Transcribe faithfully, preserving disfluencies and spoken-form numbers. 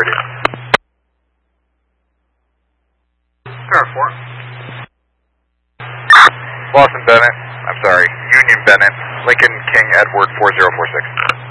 radio. Tower four. Boston Bennett, I'm sorry, Union Bennett, Lincoln King Edward four zero four six.